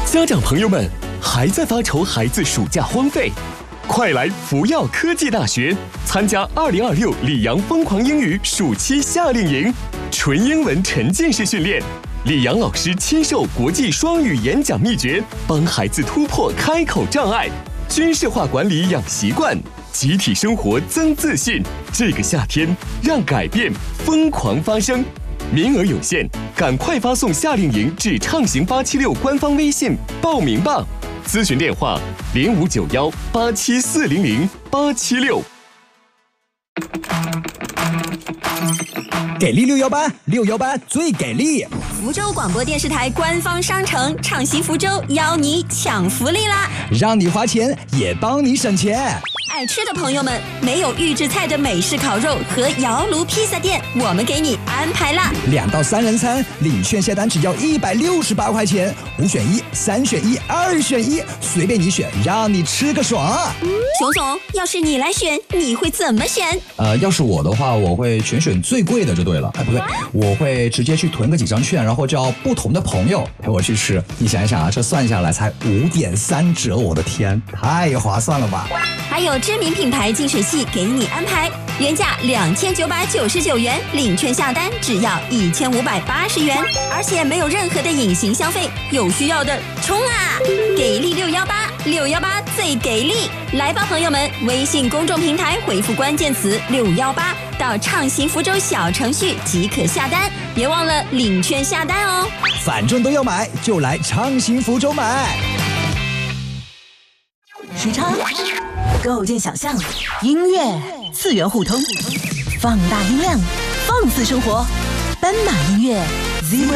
家长朋友们，还在发愁孩子暑假荒废？快来福耀科技大学参加2026里昂疯狂英语暑期夏令营，纯英文沉浸式训练，李阳老师亲授国际双语演讲秘诀，帮孩子突破开口障碍，军事化管理养习惯，集体生活增自信。这个夏天，让改变疯狂发生。名额有限，赶快发送夏令营至畅行876官方微信报名吧。咨询电话059187400876。 给力618，618最给力！ 福州广播电视台官方商城畅行福州邀你抢福利啦！ 让你花钱也帮你省钱。 爱吃的朋友们，没有预制菜的美式烤肉和窑炉披萨店，我们给你安排啦 ！2到3人餐，领券下单只要168块钱，5选1、3选1、2选1，随便你选，让你吃个爽。 熊总，要是你来选，你会怎么选？ 要是我的话，我会全选最贵的就对了。不对，我会直接去囤个几张券，然后叫不同的朋友陪我去吃。你想一想啊，这算下来才5.3折，我的天，太划算了吧！ 还有知名品牌净水器给你安排，原价2999元，领券下单只要1580元，而且没有任何的隐形消费，有需要的冲啊！给力618最给力！来吧，朋友们，微信公众平台回复关键词618到畅行福州小程序即可下单，别忘了领券下单哦。 反正都要买，就来畅行福州买。 时差构建想象，音乐次元互通，放大音量，放肆生活，奔马音乐 Zero